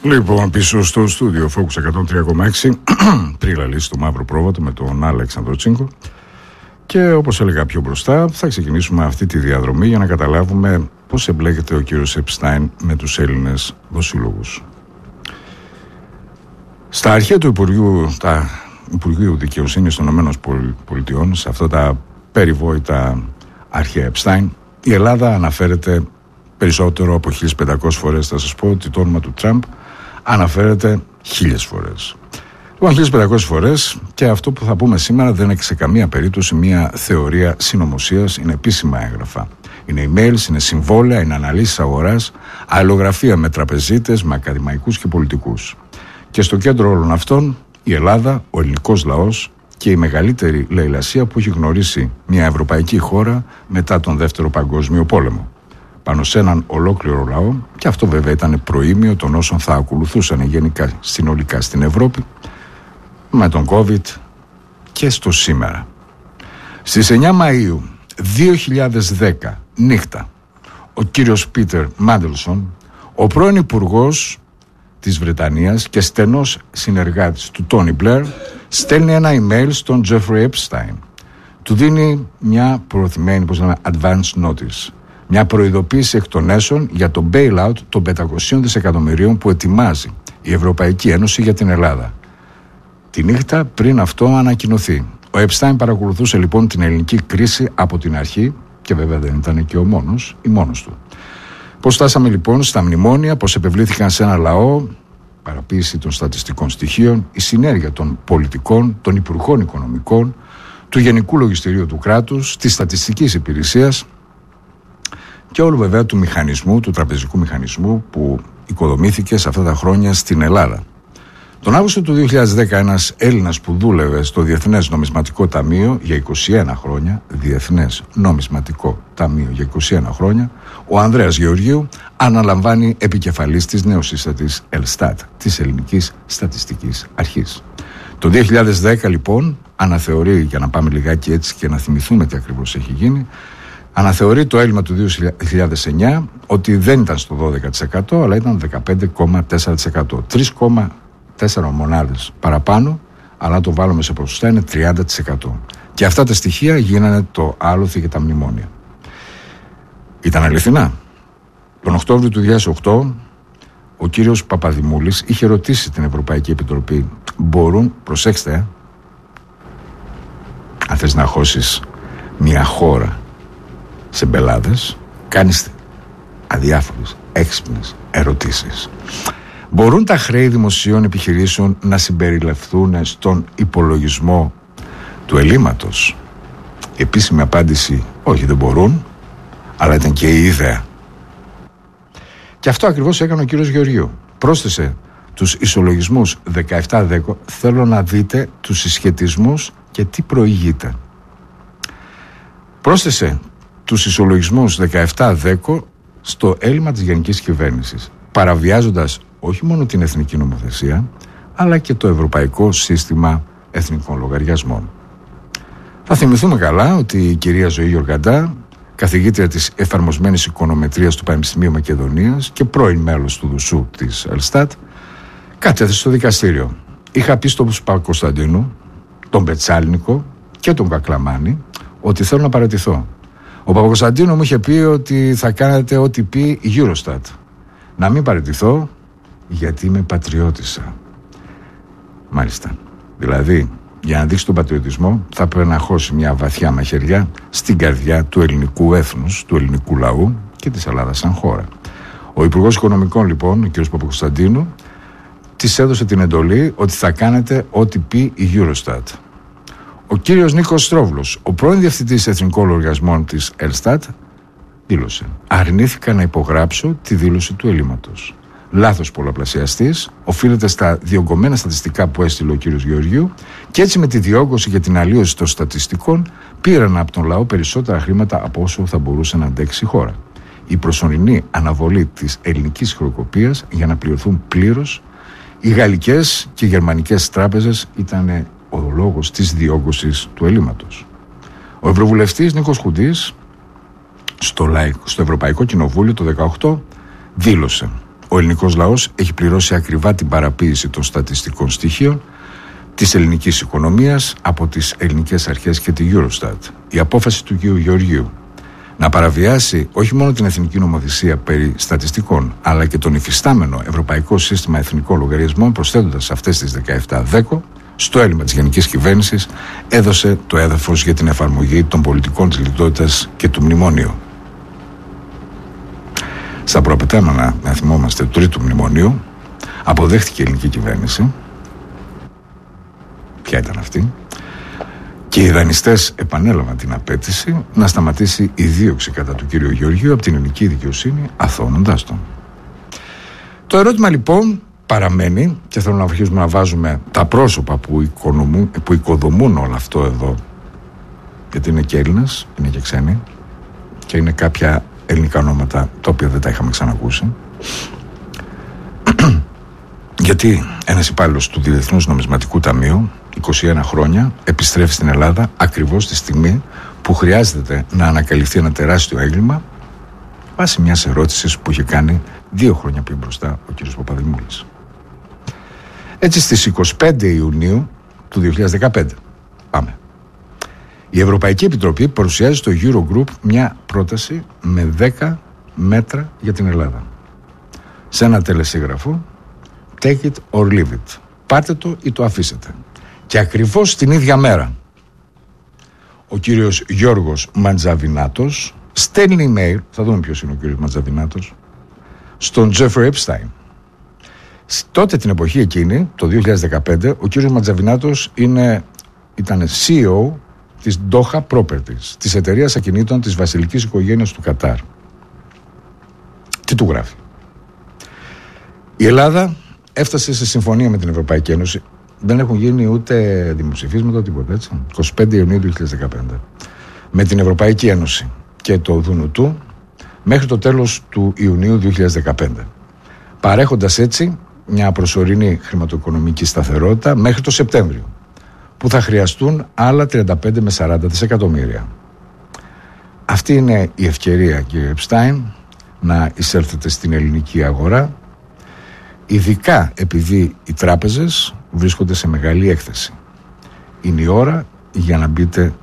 Λοιπόν, πίσω στο στούντιο Focus 103,6 τρίλαλη στο Μαύρο Πρόβατο με τον Αλέξανδρο Τσίνκο. Και όπως έλεγα πιο μπροστά, θα ξεκινήσουμε αυτή τη διαδρομή για να καταλάβουμε πώς εμπλέκεται ο κύριος Επστάιν με τους Έλληνες δοσύλλογους. Στα αρχεία του Υπουργείου Δικαιοσύνης των ΗΠΑ, σε αυτά τα περιβόητα αρχεία Επστάιν, η Ελλάδα αναφέρεται περισσότερο από 1500 φορές. Θα σας πω ότι το όνομα του Τραμπ αναφέρεται 1000 φορές. Λοιπόν, 1500 φορές, και αυτό που θα πούμε σήμερα δεν είναι σε καμία περίπτωση μια θεωρία συνωμοσίας, είναι επίσημα έγγραφα. Είναι emails, είναι συμβόλαια, είναι αναλύσεις αγοράς, αλληλογραφία με τραπεζίτες, με ακαδημαϊκούς και πολιτικούς. Και στο κέντρο όλων αυτών η Ελλάδα, ο ελληνικός λαός και η μεγαλύτερη λαιλασία που έχει γνωρίσει μια ευρωπαϊκή χώρα μετά τον Δεύτερο Παγκόσμιο Πόλεμο. Πάνω σε έναν ολόκληρο λαό, και αυτό βέβαια ήταν προήμιο των όσων θα ακολουθούσαν γενικά συνολικά στην Ευρώπη με τον COVID και στο σήμερα. Στις 9 Μαΐου 2010 νύχτα, ο κύριος Πίτερ Μάντελσον, ο πρώην υπουργός της Βρετανίας και στενός συνεργάτης του Τόνι Μπλερ, στέλνει ένα email στον Τζέφρι Επστάιν. Του δίνει μια προωθημένη, advance notice, μια προειδοποίηση εκ των έσων για το bailout των 500 δισεκατομμυρίων που ετοιμάζει η Ευρωπαϊκή Ένωση για την Ελλάδα. Τη νύχτα πριν αυτό ανακοινωθεί. Ο Επστάιν παρακολουθούσε λοιπόν την ελληνική κρίση από την αρχή και βέβαια δεν ήταν και ο μόνος ή μόνος του. Πώς φτάσαμε λοιπόν στα μνημόνια, πώς επευλήθηκαν σε ένα λαό, παραποίηση των στατιστικών στοιχείων, η συνέργεια των πολιτικών, των υπουργών οικονομικών, του Γενικού Λογιστηρίου του κράτους, της στατιστικής υπηρεσίας και όλου βέβαια του μηχανισμού, του τραπεζικού μηχανισμού που οικοδομήθηκε σε αυτά τα χρόνια στην Ελλάδα. Τον Αύγουστο του 2010 ένας Έλληνας που δούλευε στο Διεθνές Νομισματικό Ταμείο για 21 χρόνια, Διεθνές Νομισματικό Ταμείο για 21 χρόνια, ο Ανδρέας Γεωργίου αναλαμβάνει επικεφαλής της νεοσύστατης Ελστάτ, της Ελληνικής Στατιστικής Αρχής. Το 2010 λοιπόν αναθεωρεί, για να πάμε λιγάκι έτσι και να θυμηθούμε τι ακριβώς έχει γίνει, αναθεωρεί το έλλειμμα του 2009 ότι δεν ήταν στο 12% αλλά ήταν 15,4%. 3,4 μονάδες παραπάνω, αλλά το βάλουμε σε ποσοστά είναι 30%. Και αυτά τα στοιχεία γίνανε το άλοθη για τα μνημόνια. Ήταν αληθινά. Τον Οκτώβριο του 2008 ο κύριος Παπαδημούλης είχε ρωτήσει την Ευρωπαϊκή Επιτροπή, μπορούν, προσέξτε, αν θες να χώσεις μια χώρα σε μπελάδες, κάνεις αδιάφορες, έξυπνες ερωτήσεις. Μπορούν τα χρέη δημοσίων επιχειρήσεων να συμπεριληφθούν στον υπολογισμό του ελλείμματος? Η επίσημη απάντηση, όχι, δεν μπορούν, αλλά ήταν και η ιδέα. Και αυτό ακριβώς έκανε ο κύριος Γεωργίου. Πρόσθεσε τους ισολογισμούς 17-10, θέλω να δείτε τους συσχετισμούς και τι προηγείται. Πρόσθεσε τους ισολογισμούς 17-10 στο έλλειμμα της γενικής κυβέρνησης, παραβιάζοντας όχι μόνο την εθνική νομοθεσία, αλλά και το Ευρωπαϊκό Σύστημα Εθνικών Λογαριασμών. Θα θυμηθούμε καλά ότι η κυρία Ζωή Γιοργαντά, καθηγήτρια της εφαρμοσμένης οικονομετρίας του Πανεπιστημίου Μακεδονίας και πρώην μέλος του ΔΟΥΣΟΥ της Ελστάτ, κάθεται στο δικαστήριο. Είχα πει στον Παπακοσταντίνου, τον Πετσάλνικο και τον Κακλαμάνη ότι θέλω να παραιτηθώ. Ο Παπακοσταντίνου μου είχε πει ότι θα κάνετε ό,τι πει η Eurostat. Να μην παραιτηθώ γιατί είμαι πατριώτισσα. Μάλιστα. Δηλαδή, για να δείξει τον πατριωτισμό θα πρέπει να χώσει μια βαθιά μαχαιριά στην καρδιά του ελληνικού έθνους, του ελληνικού λαού και της Ελλάδας σαν χώρα. Ο Υπουργός Οικονομικών λοιπόν, ο κ. Παπακοσταντίνου, της έδωσε την εντολή ότι θα κάνετε ό,τι πει η Eurostat. Ο κύριος Νίκος Στρόβλος, ο πρώην διευθυντής εθνικών λογαριασμών της Ελστάτ, δήλωσε: αρνήθηκα να υπογράψω τη δήλωση του ελλείμματος. Λάθος πολλαπλασιαστής, οφείλεται στα διωγγωμένα στατιστικά που έστειλε ο κύριος Γεωργίου, και έτσι με τη διόγκωση για την αλλίωση των στατιστικών πήραν από τον λαό περισσότερα χρήματα από όσο θα μπορούσε να αντέξει η χώρα. Η προσωρινή αναβολή της ελληνικής χρεοκοπίας για να πληρωθούν πλήρως οι γαλλικές και οι γερμανικές τράπεζες ήταν ο λόγος της διόγκωσης του ελλείμματος. Ο ευρωβουλευτής Νίκος Χουντής στο Ευρωπαϊκό Κοινοβούλιο το 2018 δήλωσε Ο ελληνικός λαός έχει πληρώσει ακριβά την παραποίηση των στατιστικών στοιχείων της ελληνικής οικονομίας από τις ελληνικές αρχές και τη Eurostat. Η απόφαση του κ. Γεωργίου να παραβιάσει όχι μόνο την εθνική νομοθεσία περί στατιστικών, αλλά και τον υφιστάμενο Ευρωπαϊκό Σύστημα Εθνικών Λογαριασμών, προσθέτοντας αυτές τις 17 ΔΕΚΟ στο έλλειμμα της γενικής κυβέρνησης, έδωσε το έδαφος για την εφαρμογή των πολιτικών της λιτότητας και του μνημονίου. Στα προαπαιτούμενα, να θυμόμαστε, του τρίτου μνημονίου, αποδέχτηκε η ελληνική κυβέρνηση. Ποια ήταν αυτή? Και οι δανειστές επανέλαβαν την απέτηση να σταματήσει η δίωξη κατά του κύριου Γεωργίου από την ελληνική δικαιοσύνη, αθώνοντάς τον. Το ερώτημα λοιπόν παραμένει, και θέλω να αρχίσουμε να βάζουμε τα πρόσωπα που οικοδομούν όλο αυτό εδώ, γιατί είναι και Έλληνες, είναι και ξένοι, και είναι κάποια ελληνικά ονόματα τα οποία δεν τα είχαμε ξανακούσει. Γιατί ένας υπάλληλος του Διεθνούς Νομισματικού Ταμείου 21 χρόνια επιστρέφει στην Ελλάδα ακριβώς τη στιγμή που χρειάζεται να ανακαλυφθεί ένα τεράστιο έγκλημα βάσει μιας ερώτησης που είχε κάνει 2 χρόνια πριν μπροστά ο κ. Παπαδημούλης. Έτσι στις 25 Ιουνίου του 2015 πάμε. Η Ευρωπαϊκή Επιτροπή παρουσιάζει στο Eurogroup μια πρόταση με 10 μέτρα για την Ελλάδα. Σε ένα τελεσίγραφο, take it or leave it. Πάρτε το ή το αφήσετε. Και ακριβώς την ίδια μέρα ο κύριος Γιώργος Μαντζαβινάτος στέλνει email, θα δούμε ποιος είναι ο κύριος Μαντζαβινάτος, στον Τζέφρι Επστάιν. Τότε την εποχή εκείνη, το 2015, ο κύριος Μαντζαβινάτος ήταν CEO της Doha Properties, της εταιρείας ακινήτων της βασιλικής οικογένειας του Κατάρ. Τι του γράφει? Η Ελλάδα έφτασε σε συμφωνία με την Ευρωπαϊκή Ένωση. Δεν έχουν γίνει ούτε δημοψηφίσματα, τίποτα, έτσι. 25 Ιουνίου 2015. Με την Ευρωπαϊκή Ένωση και το ΔΝΤ μέχρι το τέλος του Ιουνίου 2015. Παρέχοντας έτσι μια προσωρινή χρηματοοικονομική σταθερότητα μέχρι το Σεπτέμβριο, που θα χρειαστούν άλλα 35 με 40 δισεκατομμύρια. Αυτή είναι η ευκαιρία, κύριε Επστάιν, να εισέλθετε στην ελληνική αγορά, ειδικά επειδή οι τράπεζες βρίσκονται σε μεγάλη έκθεση. Είναι η ώρα για να μπείτε,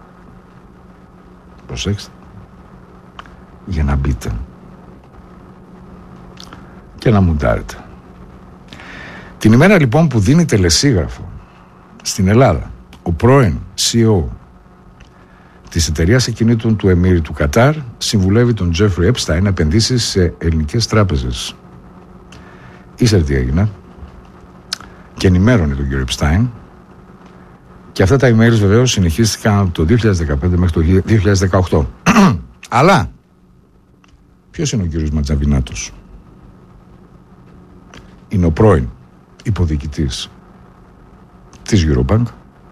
προσέξτε, για να μπείτε και να μουντάρετε. Την ημέρα λοιπόν που δίνει τελεσίγραφο στην Ελλάδα ο πρώην CEO της εταιρείας ακινήτων του Εμμύρη του Κατάρ, συμβουλεύει τον Τζέφρι Επστάιν να επενδύσει σε ελληνικές τράπεζες. Ήξερε τι έγινε και ενημέρωνε τον κύριο Επστάιν, και αυτά τα emails βεβαίως συνεχίστηκαν από το 2015 μέχρι το 2018. Αλλά ποιος είναι ο κύριος Ματζαβινάτος? Είναι ο πρώην υποδιοικητής της Eurobank,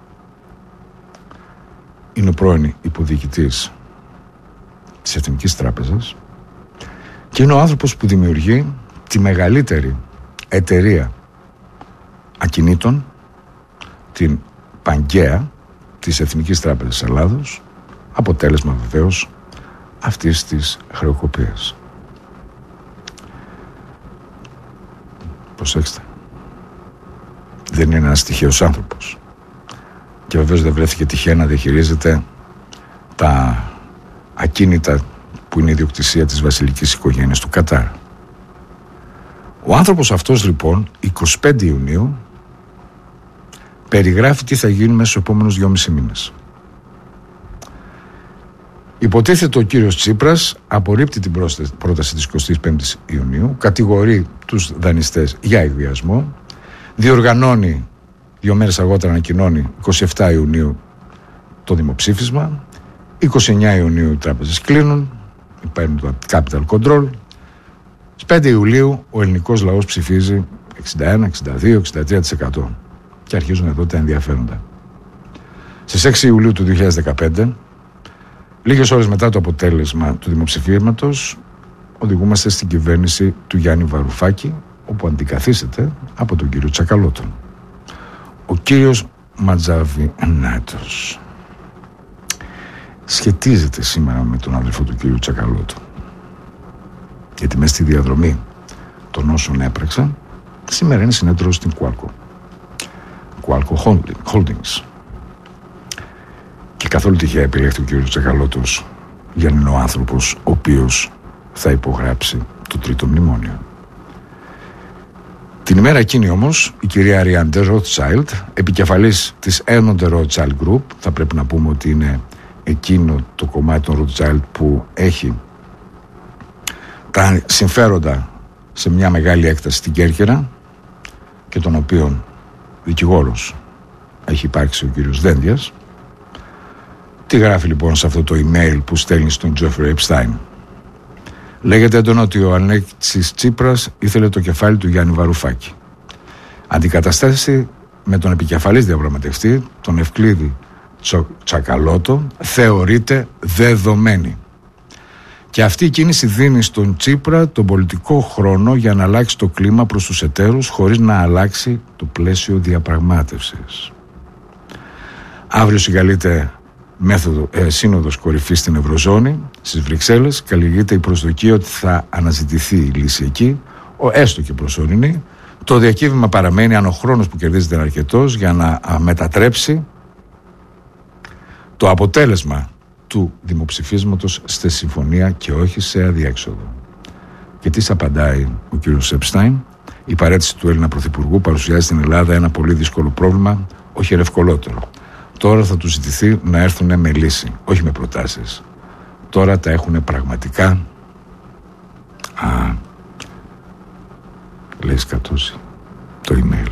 είναι ο πρώην υποδιοικητής της Εθνικής Τράπεζας και είναι ο άνθρωπος που δημιουργεί τη μεγαλύτερη εταιρεία ακινήτων, την Παγκαία της Εθνικής Τράπεζας Ελλάδος, αποτέλεσμα βεβαίως αυτής της χρεοκοπίας. Προσέξτε, δεν είναι ένας τυχαίος άνθρωπος και βεβαίως δεν βρέθηκε τυχαία να διαχειρίζεται τα ακίνητα που είναι ιδιοκτησία της βασιλικής οικογένειας του Κατάρ. Ο άνθρωπος αυτός λοιπόν 25 Ιουνίου περιγράφει τι θα γίνει μέσα στους επόμενους 2,5 μήνες. Υποτίθεται ο κύριος Τσίπρας απορρίπτει την πρόταση της 25ης Ιουνίου, κατηγορεί τους δανειστές για εκβιασμό, διοργανώνει 2 μέρες αργότερα, ανακοινώνει 27 Ιουνίου το δημοψήφισμα, 29 Ιουνίου οι τράπεζες κλείνουν, παίρνουν το capital control, στις 5 Ιουλίου ο ελληνικός λαός ψηφίζει 61, 62, 63% και αρχίζουν εδώ τα ενδιαφέροντα. Στις 6 Ιουλίου του 2015, λίγες ώρες μετά το αποτέλεσμα του δημοψηφίσματος, οδηγούμαστε στην κυβέρνηση του Γιάννη Βαρουφάκη, όπου αντικαθίσταται από τον κύριο Τσακαλώτον. Ο κύριος Ματζαβινάτος σχετίζεται σήμερα με τον αδελφό του κύριου Τσακαλώτου, γιατί μέσα στη διαδρομή των όσων έπραξα, σήμερα είναι συνέδριος στην Qualcomm Holdings. Και καθόλου τυχαία επιλέχθη ο κ. Τσακαλώτος για να είναι ο άνθρωπος ο οποίος θα υπογράψει το τρίτο μνημόνιο. Την ημέρα εκείνη όμως η κυρία Ριάντε Rothschild, επικεφαλής της Ένοντε Rothschild Group, θα πρέπει να πούμε ότι είναι εκείνο το κομμάτι των Rothschild που έχει τα συμφέροντα σε μια μεγάλη έκταση στην Κέρκυρα και τον οποίον δικηγόρος έχει υπάρξει ο κύριος Δένδιας. Τι γράφει λοιπόν σε αυτό το email που στέλνει στον Τζέφρι Epstein? Λέγεται έντονα ότι ο Αλέξης Τσίπρας ήθελε το κεφάλι του Γιάννη Βαρουφάκη. Αντικαταστάσει με τον επικεφαλής διαπραγματευτή, τον Ευκλήδη Τσακαλώτο, θεωρείται δεδομένη. Και αυτή η κίνηση δίνει στον Τσίπρα τον πολιτικό χρόνο για να αλλάξει το κλίμα προς τους εταίρους χωρίς να αλλάξει το πλαίσιο διαπραγμάτευσης. Αύριο συγκαλείται σύνοδος κορυφής στην Ευρωζώνη, στις Βρυξέλλες. Καλλιεργείται η προσδοκία ότι θα αναζητηθεί η λύση εκεί, έστω και προσωρινή. Το διακύβημα παραμένει αν ο χρόνος που κερδίζεται είναι αρκετός για να μετατρέψει το αποτέλεσμα του δημοψηφίσματος στη συμφωνία και όχι σε αδιέξοδο. Και τι απαντάει ο κύριος Epstein? Η παρέτηση του Έλληνα Πρωθυπουργού παρουσιάζει στην Ελλάδα ένα πολύ δύσκολο πρόβλημα, όχι ευκολότερο. Τώρα θα τους ζητηθεί να έρθουν με λύση, όχι με προτάσεις. Τώρα τα έχουν πραγματικά λέει σκατώσει το email.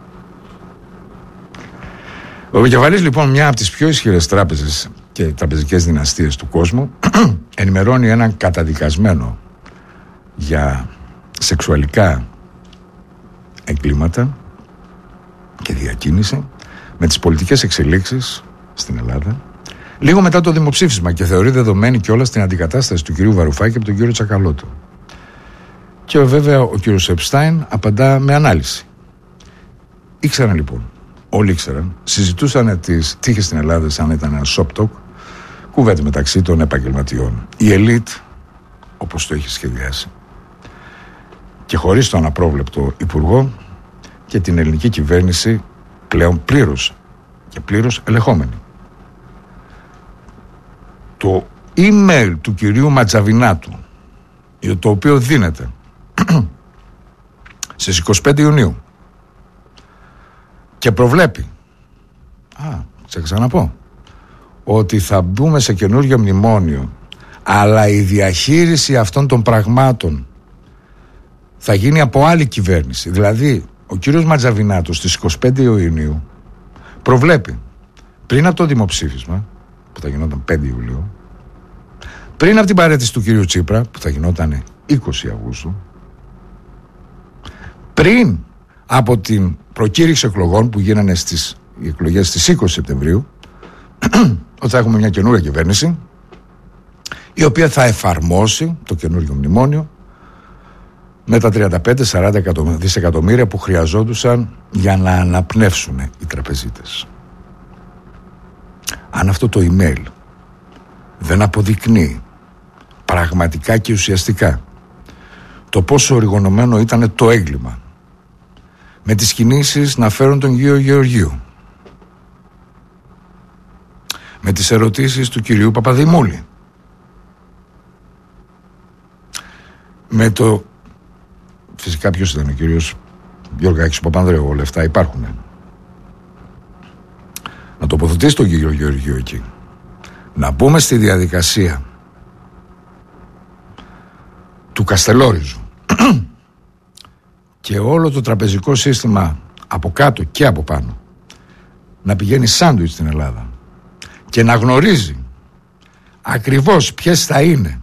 Ο επικεφαλής λοιπόν μια από τις πιο ισχυρές τράπεζες και τραπεζικές δυναστείες του κόσμου ενημερώνει έναν καταδικασμένο για σεξουαλικά εγκλήματα και διακίνηση με τις πολιτικές εξελίξεις στην Ελλάδα λίγο μετά το δημοψήφισμα και θεωρεί δεδομένη κιόλας την αντικατάσταση του κυρίου Βαρουφάκη από τον κύριο Τσακαλώτο. Και βέβαια ο κύριος Επστάιν απαντά με ανάλυση. Ήξεραν λοιπόν, όλοι ήξεραν, συζητούσαν τις τύχες στην Ελλάδα σαν να ήταν ένα shop talk, κουβέντα μεταξύ των επαγγελματιών. Η ελίτ, όπως το έχει σχεδιάσει, και χωρίς το αναπρόβλεπτο υπουργό και την ελληνική κυβέρνηση πλέον πλήρως ελεγχόμενη. Το email του κυρίου Ματζαβινάτου, το οποίο δίνεται στις 25 Ιουνίου και προβλέπει, ξέχασα να πω, ότι θα μπούμε σε καινούργιο μνημόνιο, αλλά η διαχείριση αυτών των πραγμάτων θα γίνει από άλλη κυβέρνηση. Δηλαδή ο κύριος Ματζαβινάτος στις 25 Ιουνίου προβλέπει πριν από το δημοψήφισμα που θα γινόταν 5 Ιουλίου, πριν από την παρέτηση του κύριου Τσίπρα που θα γινόταν 20 Αυγούστου, πριν από την προκήρυξη εκλογών που γίνανε στις εκλογές στις 20 Σεπτεμβρίου, ότι θα έχουμε μια καινούργια κυβέρνηση η οποία θα εφαρμόσει το καινούργιο μνημόνιο με τα 35-40 δισεκατομμύρια που χρειαζόντουσαν για να αναπνεύσουν οι τραπεζίτες. Αν αυτό το email δεν αποδεικνύει πραγματικά και ουσιαστικά το πόσο οργανωμένο ήταν το έγκλημα, με τις κινήσεις να φέρουν τον κύριο Γεωργίου, με τις ερωτήσεις του κυρίου Παπαδημούλη, με το φυσικά ποιος ήταν ο κύριος Γιώργακης Παπανδρέου, όλα αυτά υπάρχουν. Να τοποθετήσει τον κύριο Γεωργίου εκεί, να μπούμε στη διαδικασία του Καστελόριζου και όλο το τραπεζικό σύστημα από κάτω και από πάνω να πηγαίνει σάντουιτς στην Ελλάδα και να γνωρίζει ακριβώς ποιες θα είναι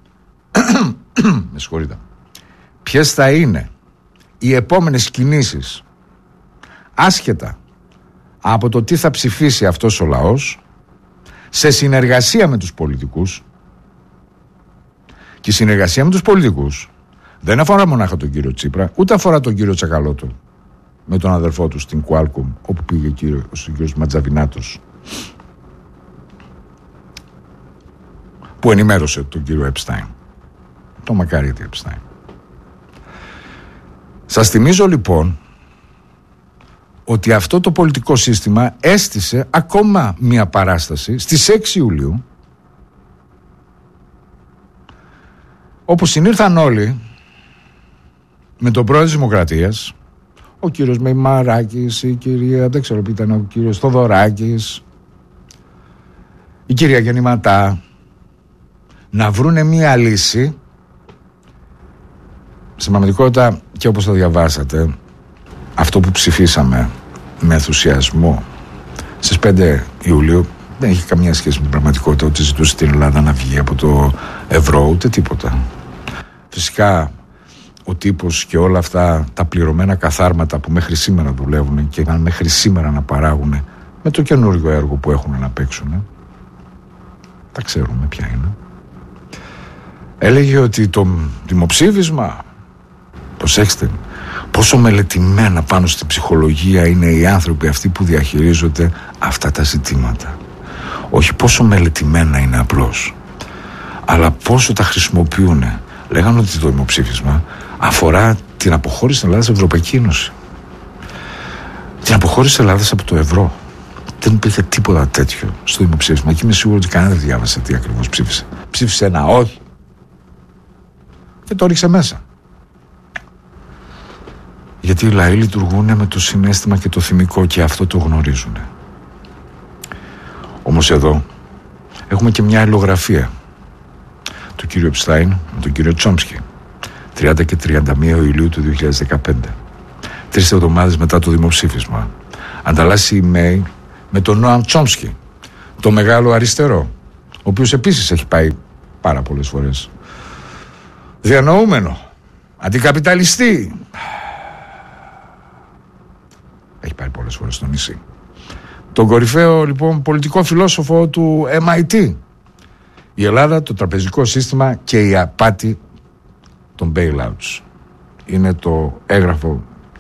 με συγχωρείτε, ποιες θα είναι οι επόμενες κινήσεις άσχετα από το τι θα ψηφίσει αυτός ο λαός, σε συνεργασία με τους πολιτικούς. Και η συνεργασία με τους πολιτικούς δεν αφορά μονάχα τον κύριο Τσίπρα, ούτε αφορά τον κύριο Τσακαλώτο με τον αδερφό του στην Qualcomm, όπου πήγε ο κύριος Ματζαβινάτος, που ενημέρωσε τον κύριο Epstein, τον μακαρίτη Epstein. Σας θυμίζω λοιπόν ότι αυτό το πολιτικό σύστημα έστησε ακόμα μία παράσταση στις 6 Ιουλίου, όπου συνήρθαν όλοι με τον πρόεδρο της Δημοκρατίας, ο κύριος Μεϊμαράκης, η κυρία, δεν ξέρω ποιο ήταν, ο κύριος Θοδωράκης, η κυρία Γεννηματά, να βρούνε μία λύση. Στην πραγματικότητα, και όπως το διαβάσατε, αυτό που ψηφίσαμε με ενθουσιασμό στις 5 Ιουλίου δεν έχει καμία σχέση με την πραγματικότητα, ότι ζητούσε την Ελλάδα να βγει από το ευρώ, ούτε τίποτα. Φυσικά ο τύπος και όλα αυτά τα πληρωμένα καθάρματα που μέχρι σήμερα δουλεύουν και ήταν μέχρι σήμερα να παράγουν με το καινούργιο έργο που έχουν να παίξουν, τα ξέρουμε ποια είναι. Έλεγε ότι το δημοψήφισμα, προσέξτε, πόσο μελετημένα πάνω στην ψυχολογία είναι οι άνθρωποι αυτοί που διαχειρίζονται αυτά τα ζητήματα. Όχι πόσο μελετημένα είναι απλώς, αλλά πόσο τα χρησιμοποιούν. Λέγανε ότι το δημοψήφισμα αφορά την αποχώρηση της Ελλάδας από την Ευρωπαϊκή Ένωση. Την αποχώρηση της Ελλάδας από το ευρώ. Δεν υπήρχε τίποτα τέτοιο στο δημοψήφισμα και είμαι σίγουρο ότι κανένα δεν διάβασε τι ακριβώς ψήφισε. Ψήφισε ένα όχι και το ρίξε μέσα. Γιατί οι λαοί λειτουργούν με το συναίσθημα και το θυμικό και αυτό το γνωρίζουν. Όμως εδώ έχουμε και μια αλληλογραφία του κύριου Επστάιν με τον κύριο Τσόμσκι, 30 και 31 Ιουλίου του 2015, 3 εβδομάδες μετά το δημοψήφισμα. Ανταλλάσσει email με τον Νόαμ Τσόμσκι, το μεγάλο αριστερό, ο οποίος επίσης έχει πάει πάρα πολλές φορές διανοούμενο, αντικαπιταλιστή. Έχει πάει πολλές φορές στο νησί. Τον κορυφαίο λοιπόν πολιτικό φιλόσοφο του MIT. Η Ελλάδα, το τραπεζικό σύστημα και η απάτη των bailouts. Είναι το έγγραφο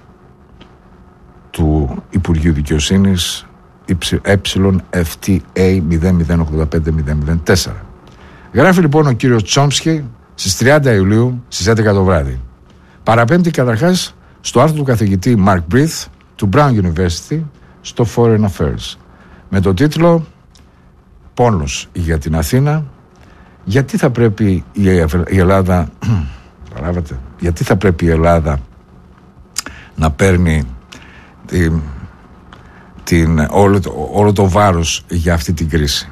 του Υπουργείου Δικαιοσύνης FTA 0085-004. Γράφει λοιπόν ο κύριος Τσόμσκι στις 30 Ιουλίου στις 11 το βράδυ. Παραπέμπτει καταρχάς στο άρθρο του καθηγητή Mark Breath του Brown University στο Foreign Affairs με το τίτλο «Πόνος για την Αθήνα, γιατί θα πρέπει η Ελλάδα γιατί θα πρέπει η Ελλάδα να παίρνει όλο το βάρος για αυτή την κρίση».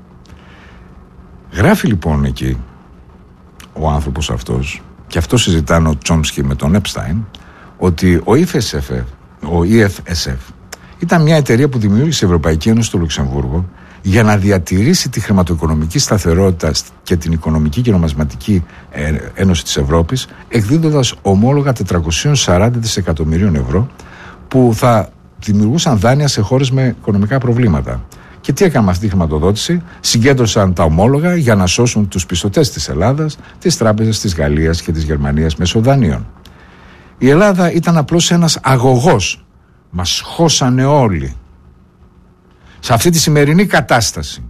Γράφει λοιπόν εκεί ο άνθρωπος αυτός, και αυτό συζητάνε ο Τσόμσκι με τον Επστάιν, ότι ο EFSF ήταν μια εταιρεία που δημιούργησε η Ευρωπαϊκή Ένωση στο Λουξεμβούργο για να διατηρήσει τη χρηματοοικονομική σταθερότητα και την Οικονομική και Νομισματική Ένωση της Ευρώπης, εκδίδοντας ομόλογα 440 δισεκατομμυρίων ευρώ που θα δημιουργούσαν δάνεια σε χώρες με οικονομικά προβλήματα. Και τι έκαναν με αυτή τη χρηματοδότηση? Συγκέντρωσαν τα ομόλογα για να σώσουν τους πιστωτές της Ελλάδας, τις τράπεζες της Γαλλίας και της Γερμανίας μέσω δανείων. Η Ελλάδα ήταν απλώς ένας αγωγός. Μας χώσανε όλοι σε αυτή τη σημερινή κατάσταση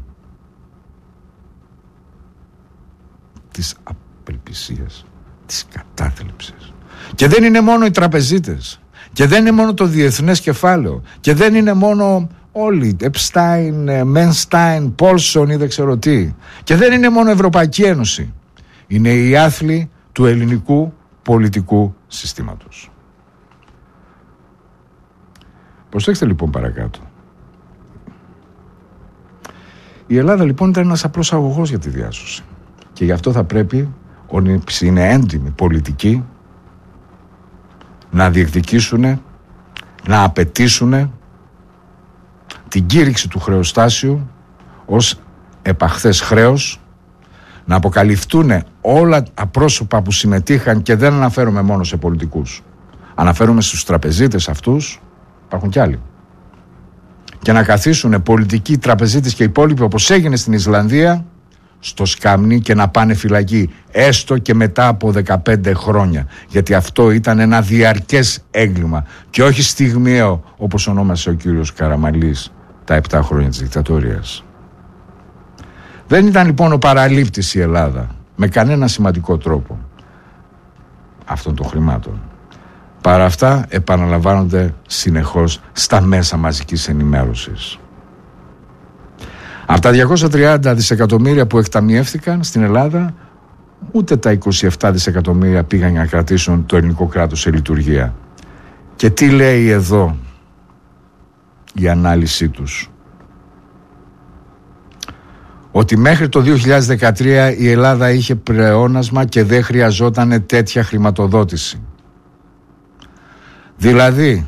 της απελπισίας, της κατάθλιψης. Και δεν είναι μόνο οι τραπεζίτες, και δεν είναι μόνο το διεθνές κεφάλαιο, και δεν είναι μόνο όλοι, Επστάιν, Μένστάιν, Πόλσον ή δεν ξέρω τι, και δεν είναι μόνο η Ευρωπαϊκή Ένωση. Είναι οι άθλοι του ελληνικού πολιτικού συστήματος. Προσέξτε λοιπόν παρακάτω. Η Ελλάδα λοιπόν ήταν ένας απλός αγωγός για τη διάσωση. Και γι' αυτό θα πρέπει, όσοι είναι έντιμοι πολιτικοί, να διεκδικήσουν, να απαιτήσουν την κήρυξη του χρεοστάσιου ως επαχθές χρέος, να αποκαλυφθούν όλα τα πρόσωπα που συμμετείχαν, και δεν αναφέρομαι μόνο σε πολιτικούς. Αναφέρομαι στους τραπεζίτες αυτούς, υπάρχουν κι άλλοι. Και να καθίσουν πολιτικοί, τραπεζίτες και υπόλοιποι, όπως έγινε στην Ισλανδία, στο σκαμνί και να πάνε φυλακή, έστω και μετά από 15 χρόνια. Γιατί αυτό ήταν ένα διαρκές έγκλημα και όχι στιγμιαίο, όπως ονόμασε ο κύριος Καραμανλής τα 7 χρόνια της δικτατορίας. Δεν ήταν λοιπόν ο παραλήπτης η Ελλάδα με κανένα σημαντικό τρόπο αυτών των χρημάτων. Παρά αυτά επαναλαμβάνονται συνεχώς στα μέσα μαζικής ενημέρωσης. Από τα 230 δισεκατομμύρια που εκταμιεύθηκαν στην Ελλάδα, ούτε τα 27 δισεκατομμύρια πήγαν να κρατήσουν το ελληνικό κράτος σε λειτουργία. Και τι λέει εδώ η ανάλυση τους? Ότι μέχρι το 2013 η Ελλάδα είχε πλεόνασμα και δεν χρειαζόταν τέτοια χρηματοδότηση. Δηλαδή,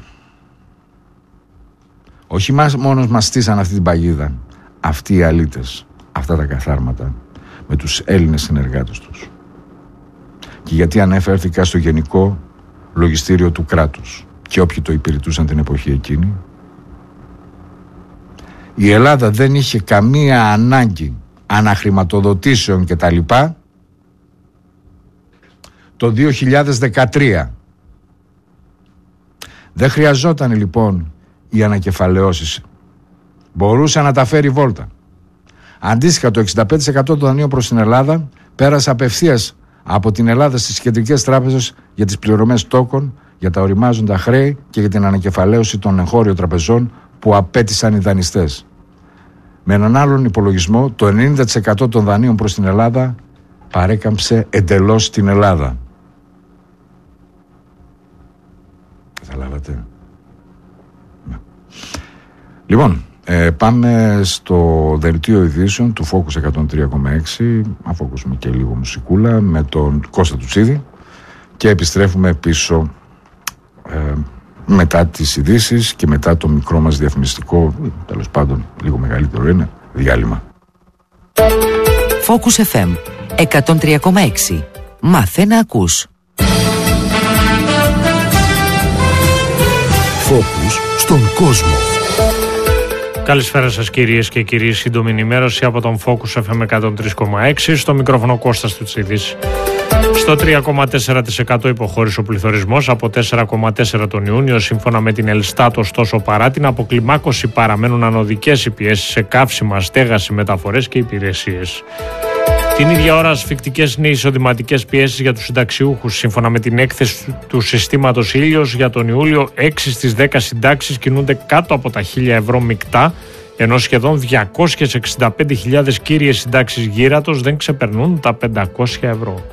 όχι μόνος μας στήσαν αυτή την παγίδα, αυτοί οι αλήτες, αυτά τα καθάρματα, με τους Έλληνες συνεργάτες τους. Και γιατί ανέφερθηκα στο γενικό λογιστήριο του κράτους και όποιοι το υπηρετούσαν την εποχή εκείνη, η Ελλάδα δεν είχε καμία ανάγκη αναχρηματοδοτήσεων και τα λοιπά το 2013. Δεν χρειαζόταν λοιπόν οι ανακεφαλαιώσεις. Μπορούσε να τα φέρει βόλτα. Αντίστοιχα, το 65% των δανείων προς την Ελλάδα πέρασε απευθείας από την Ελλάδα στις κεντρικές τράπεζες για τις πληρωμές τόκων, για τα οριμάζοντα χρέη και για την ανακεφαλαίωση των εγχώριων τραπεζών που απέτησαν οι δανειστές. Με έναν άλλον υπολογισμό, το 90% των δανείων προς την Ελλάδα παρέκαμψε εντελώς την Ελλάδα. Καταλάβατε? Λοιπόν, πάμε στο δελτίο ειδήσεων του Focus 103,6, αφού ακούσουμε και λίγο μουσικούλα, με τον Κώστα Τουτσίδη, και επιστρέφουμε πίσω μετά τις ειδήσεις και μετά το μικρό μας διαφημιστικό, τέλος πάντων λίγο μεγαλύτερο είναι, διάλειμμα. Focus FM 103,6. Μάθε να ακούς. Focus στον κόσμο. Καλησπέρα σας κυρίες και κύριοι, σύντομη ενημέρωση από τον Focus FM 103,6, στο μικρόφωνο Κώστας Τουτσίδης. Στο 3,4% υποχώρησε ο πληθωρισμός από 4,4% τον Ιούνιο, σύμφωνα με την Ελστάτ. Ωστόσο, παρά την αποκλιμάκωση, παραμένουν ανωδικές οι πιέσεις σε καύσιμα, στέγαση, μεταφορές και υπηρεσίες. Την ίδια ώρα, ασφικτικές είναι οι εισοδηματικές πιέσεις για τους συνταξιούχους. Σύμφωνα με την έκθεση του συστήματος Ήλιος, για τον Ιούλιο 6 στις 10 συντάξεις κινούνται κάτω από τα 1.000 ευρώ μεικτά, ενώ σχεδόν 265.000 κύριες συντάξεις γύρατος δεν ξεπερνούν τα 500 ευρώ.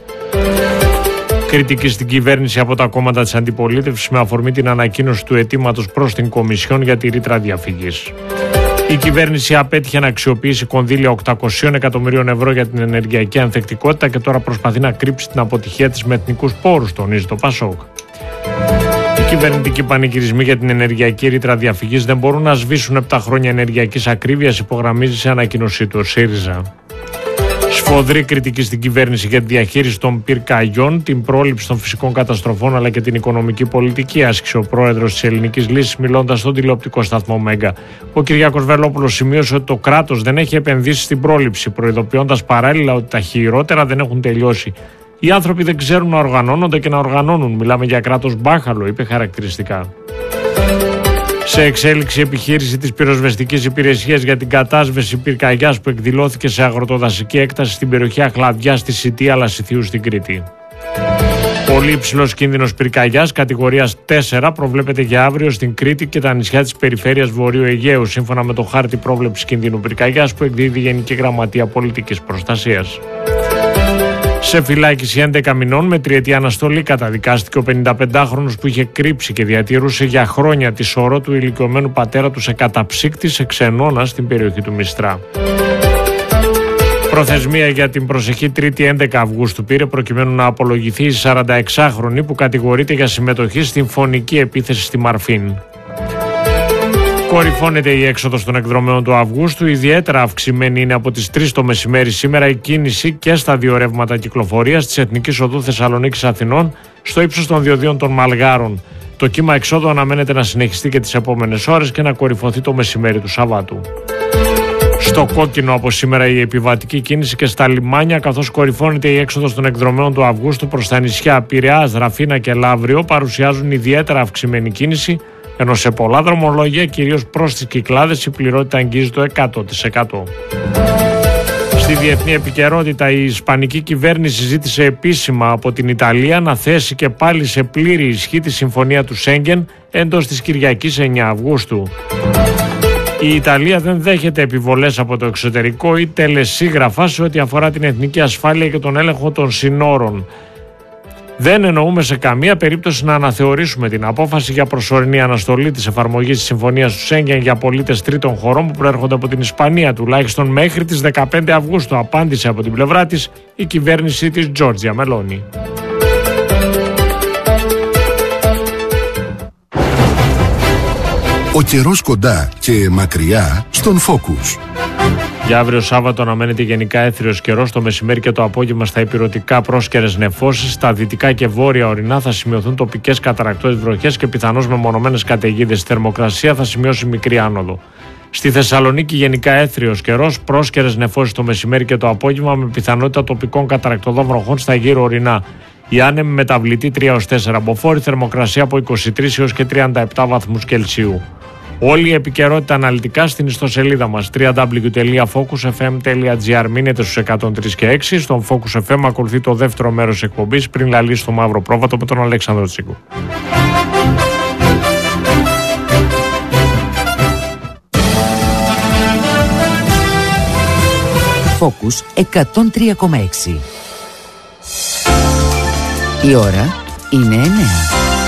Κριτική στην κυβέρνηση από τα κόμματα της αντιπολίτευσης με αφορμή την ανακοίνωση του αιτήματος προς την Κομισιόν για τη ρήτρα διαφυγής. Η κυβέρνηση απέτυχε να αξιοποιήσει κονδύλια 800 εκατομμυρίων ευρώ για την ενεργειακή ανθεκτικότητα και τώρα προσπαθεί να κρύψει την αποτυχία της με εθνικούς πόρους, τονίζει το ΠΑΣΟΚ. Οι κυβερνητικοί πανηγυρισμοί για την ενεργειακή ρήτρα διαφυγής δεν μπορούν να σβήσουν 7 χρόνια ενεργειακής ακρίβειας, υπογραμμίζει σε ανακοίνωσή του ο ΣΥΡΙΖΑ. Σφοδρή κριτική στην κυβέρνηση για τη διαχείριση των πυρκαγιών, την πρόληψη των φυσικών καταστροφών αλλά και την οικονομική πολιτική, άσκησε ο πρόεδρος της Ελληνικής Λύσης, μιλώντας στον τηλεοπτικό σταθμό Μέγκα. Ο Κυριάκος Βελόπουλος σημείωσε ότι το κράτος δεν έχει επενδύσει στην πρόληψη, προειδοποιώντας παράλληλα ότι τα χειρότερα δεν έχουν τελειώσει. Οι άνθρωποι δεν ξέρουν να οργανώνονται και να οργανώνουν. Μιλάμε για κράτος μπάχαλο, είπε χαρακτηριστικά. Σε εξέλιξη επιχείρηση της πυροσβεστικής υπηρεσίας για την κατάσβεση πυρκαγιάς που εκδηλώθηκε σε αγροτοδασική έκταση στην περιοχή Αχλαδιάς στη Σιτία Λασιθίου στην Κρήτη. Πολύ υψηλός κίνδυνος πυρκαγιάς κατηγορίας 4 προβλέπεται για αύριο στην Κρήτη και τα νησιά της περιφέρειας Βορείου Αιγαίου, σύμφωνα με το χάρτη πρόβλεψης κινδύνου πυρκαγιάς που εκδίδει η Γενική Γραμματεία Πολιτικής Προστασίας. Σε φυλάκιση 11 μηνών με τριετή αναστολή καταδικάστηκε ο 55χρονος που είχε κρύψει και διατηρούσε για χρόνια τη σωρό του ηλικιωμένου πατέρα του σε καταψύκτη σε ξενώνα στην περιοχή του Μιστρά. Προθεσμία για την προσεχή 3η 11 Αυγούστου πήρε προκειμένου να απολογηθεί η 46χρονη που κατηγορείται για συμμετοχή στην φωνική επίθεση στη Μαρφίν. Κορυφώνεται η έξοδος των εκδρομέων του Αυγούστου. Ιδιαίτερα αυξημένη είναι από τις 3 το μεσημέρι σήμερα η κίνηση και στα δύο ρεύματα κυκλοφορίας της Εθνικής Οδού Θεσσαλονίκης Αθηνών στο ύψος των διοδίων των Μαλγάρων. Το κύμα εξόδου αναμένεται να συνεχιστεί και τις επόμενες ώρες και να κορυφωθεί το μεσημέρι του Σαββάτου. Στο κόκκινο από σήμερα η επιβατική κίνηση και στα λιμάνια, καθώς κορυφώνεται η έξοδος των εκδρομέων του Αυγούστου προς τα νησιά Πειραιάς, Ραφίνα και Λαύριο, παρουσιάζουν ιδιαίτερα αυξημένη κίνηση, ενώ σε πολλά δρομολόγια, κυρίως προς τις Κυκλάδες, η πληρότητα αγγίζει το 100%. Στη διεθνή επικαιρότητα, η ισπανική κυβέρνηση ζήτησε επίσημα από την Ιταλία να θέσει και πάλι σε πλήρη ισχύ τη συμφωνία του Σέγγεν εντός της Κυριακής 9 Αυγούστου. Η Ιταλία δεν δέχεται επιβολές από το εξωτερικό ή τελεσίγραφα σε ό,τι αφορά την εθνική ασφάλεια και τον έλεγχο των συνόρων. Δεν εννοούμε σε καμία περίπτωση να αναθεωρήσουμε την απόφαση για προσωρινή αναστολή της εφαρμογής της συμφωνίας του Σέγγεν για πολίτες τρίτων χωρών που προέρχονται από την Ισπανία τουλάχιστον μέχρι τις 15 Αυγούστου, απάντησε από την πλευρά της η κυβέρνηση της Τζόρτζια Μελόνι. Ο καιρός κοντά και μακριά στον Focus. Για αύριο Σάββατο αναμένεται γενικά έθριος καιρός. Το μεσημέρι και το απόγευμα στα ηπειρωτικά πρόσκαιρες νεφώσεις. Στα δυτικά και βόρεια ορεινά θα σημειωθούν τοπικές καταρρακτώες βροχές και πιθανώς μεμονωμένες καταιγίδες. Η θερμοκρασία θα σημειώσει μικρή άνοδο. Στη Θεσσαλονίκη γενικά έθριος καιρός. Πρόσκαιρες νεφώσεις το μεσημέρι και το απόγευμα με πιθανότητα τοπικών καταρρακτωδών βροχών στα γύρω ορεινά. Η άνεμη μεταβλητή 3-4 μποφόρ, θερμοκρασία από 23 έως και 37 βαθμούς Κελσίου. Όλη η επικαιρότητα αναλυτικά στην ιστοσελίδα μας www.focusfm.gr. Μείνετε στους 103 και 6. Στον Focus FM ακολουθεί το δεύτερο μέρος εκπομπής πριν λαλήσει στο Μαύρο Πρόβατο με τον Αλέξανδρο Τσίγκο. Focus 103,6. Η ώρα είναι 9.